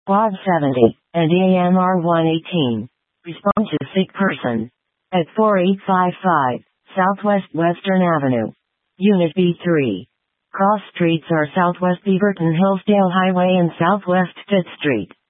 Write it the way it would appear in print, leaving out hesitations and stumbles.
Quad 70, and AMR 118. Respond to sick person. At 4855, Southwest Western Avenue. Unit B3. Cross streets are Southwest Beaverton Hillsdale Highway and Southwest 5th Street.